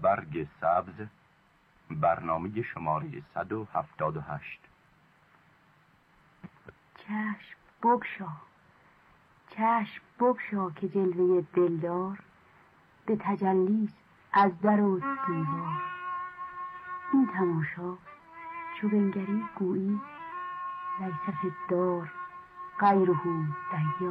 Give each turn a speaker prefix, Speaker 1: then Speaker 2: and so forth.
Speaker 1: برگ سبز، برنامه شماره 178.
Speaker 2: چشم بگشا، چشم بگشا که جلوه دلدار به تجلیست از در و دیوار. این تماشا چو بنگری گویی لیس فی الدار غیره دیار.